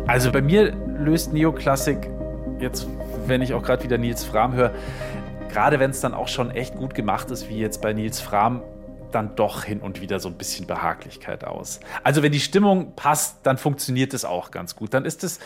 Also bei mir löst Neoklassik, jetzt wenn ich auch gerade wieder Nils Frahm höre, gerade wenn es dann auch schon echt gut gemacht ist, wie jetzt bei Nils Frahm, dann doch hin und wieder so ein bisschen Behaglichkeit aus. Also wenn die Stimmung passt, dann funktioniert es auch ganz gut. Dann ist es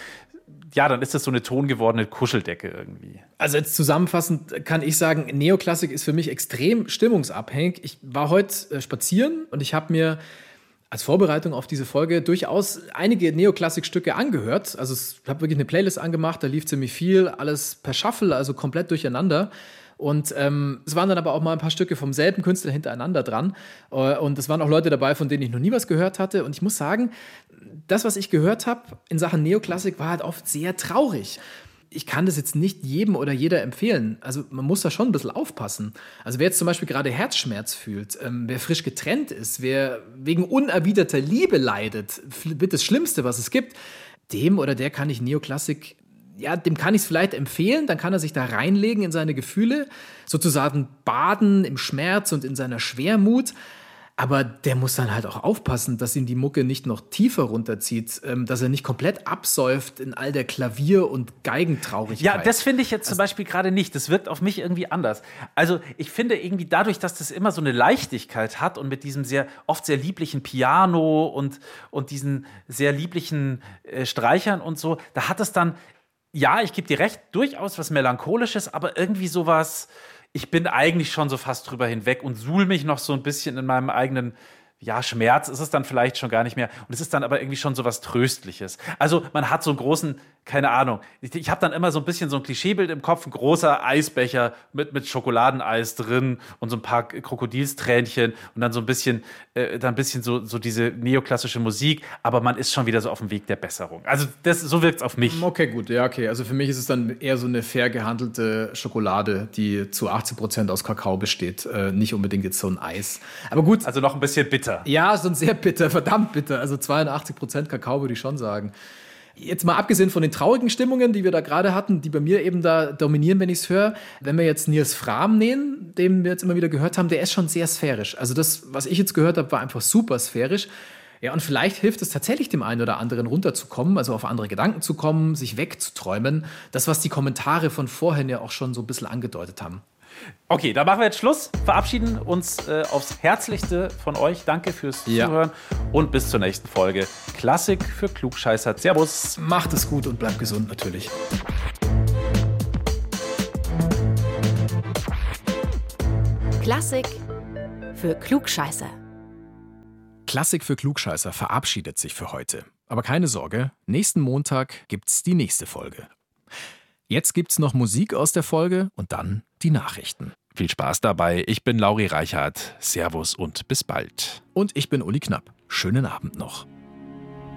so eine tongewordene Kuscheldecke irgendwie. Also jetzt zusammenfassend kann ich sagen, Neoklassik ist für mich extrem stimmungsabhängig. Ich war heute spazieren und ich habe mir als Vorbereitung auf diese Folge durchaus einige Neoklassikstücke angehört. Also ich habe wirklich eine Playlist angemacht, da lief ziemlich viel, alles per Shuffle, also komplett durcheinander. Und es waren dann aber auch mal ein paar Stücke vom selben Künstler hintereinander dran. Und es waren auch Leute dabei, von denen ich noch nie was gehört hatte. Und ich muss sagen, das, was ich gehört habe in Sachen Neoklassik, war halt oft sehr traurig. Ich kann das jetzt nicht jedem oder jeder empfehlen. Also man muss da schon ein bisschen aufpassen. Also wer jetzt zum Beispiel gerade Herzschmerz fühlt, wer frisch getrennt ist, wer wegen unerwiderter Liebe leidet, wird das Schlimmste, was es gibt, dem oder der kann ich Neoklassik, ja, dem kann ich es vielleicht empfehlen, dann kann er sich da reinlegen in seine Gefühle, sozusagen baden im Schmerz und in seiner Schwermut. Aber der muss dann halt auch aufpassen, dass ihn die Mucke nicht noch tiefer runterzieht, dass er nicht komplett absäuft in all der Klavier- und Geigentraurigkeit. Ja, das finde ich jetzt zum Beispiel gerade nicht. Das wirkt auf mich irgendwie anders. Also ich finde irgendwie dadurch, dass das immer so eine Leichtigkeit hat und mit diesem oft sehr lieblichen Piano und diesen sehr lieblichen Streichern und so, da hat es dann, ja, ich gebe dir recht, durchaus was Melancholisches, aber irgendwie sowas. Ich bin eigentlich schon so fast drüber hinweg und suhl mich noch so ein bisschen in meinem eigenen, ja, Schmerz ist es dann vielleicht schon gar nicht mehr. Und es ist dann aber irgendwie schon so was Tröstliches. Also man hat so einen großen, keine Ahnung, ich habe dann immer so ein bisschen so ein Klischeebild im Kopf, ein großer Eisbecher mit Schokoladeneis drin und so ein paar Krokodilstränchen und dann so ein bisschen, so diese neoklassische Musik, aber man ist schon wieder so auf dem Weg der Besserung. Also so wirkt es auf mich. Okay, gut, ja, okay. Also für mich ist es dann eher so eine fair gehandelte Schokolade, die zu 80% aus Kakao besteht, nicht unbedingt jetzt so ein Eis. Aber gut. Also noch ein bisschen bitter. Ja, so ein sehr bitter, verdammt bitter. Also 82% Kakao würde ich schon sagen. Jetzt mal abgesehen von den traurigen Stimmungen, die wir da gerade hatten, die bei mir eben da dominieren, wenn ich es höre. Wenn wir jetzt Nils Frahm nehmen, den wir jetzt immer wieder gehört haben, der ist schon sehr sphärisch. Also das, was ich jetzt gehört habe, war einfach super sphärisch. Ja, und vielleicht hilft es tatsächlich dem einen oder anderen runterzukommen, also auf andere Gedanken zu kommen, sich wegzuträumen. Das, was die Kommentare von vorhin ja auch schon so ein bisschen angedeutet haben. Okay, da machen wir jetzt Schluss, verabschieden uns aufs Herzlichste von euch. Danke fürs Zuhören und bis zur nächsten Folge. Klassik für Klugscheißer. Servus. Macht es gut und bleibt gesund natürlich. Klassik für Klugscheißer. Klassik für Klugscheißer verabschiedet sich für heute. Aber keine Sorge, nächsten Montag gibt's die nächste Folge. Jetzt gibt's noch Musik aus der Folge und dann die Nachrichten. Viel Spaß dabei. Ich bin Lauri Reichhardt. Servus und bis bald. Und ich bin Uli Knapp. Schönen Abend noch.